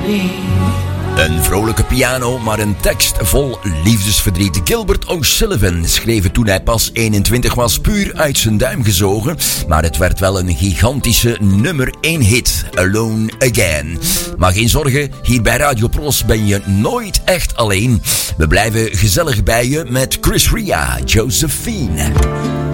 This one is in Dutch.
Een vrolijke piano, maar een tekst vol liefdesverdriet. Gilbert O'Sullivan schreef het toen hij pas 21 was, puur uit zijn duim gezogen. Maar het werd wel een gigantische nummer 1 hit, Alone Again. Maar geen zorgen, hier bij Radio Pros ben je nooit echt alleen. We blijven gezellig bij je met Chris Ria, Josephine.